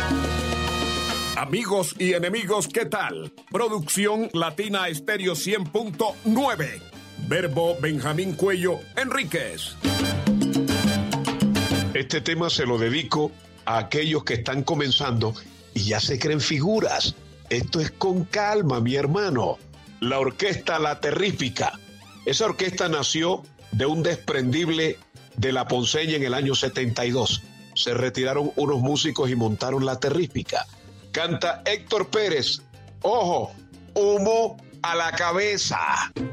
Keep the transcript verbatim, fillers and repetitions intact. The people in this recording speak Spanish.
Amigos y enemigos, ¿qué tal? Producción Latina Estéreo cien punto nueve. Verbo Benjamín Cuello Enríquez. Este tema se lo dedico a aquellos que están comenzando y ya se creen figuras. Esto es con calma, mi hermano. La orquesta La Terrífica. Esa orquesta nació de un desprendible de La Ponceña en el año setenta y dos. Se retiraron unos músicos y montaron La Terrífica. Canta Héctor Pérez. Ojo, humo a la cabeza.